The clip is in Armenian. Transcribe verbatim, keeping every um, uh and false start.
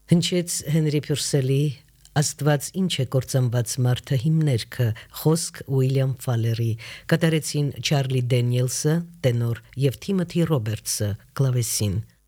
Հնչեց Հենրի Փյուրսելի Աստված ինչ է կործանված մարդը հիմներքը, խոսք Ուիլյամ Ֆալերի, կատարեցին Չարլի Դենիելսը, տենոր, և Թիմոթի Ռոբերտսը, կլավեսին։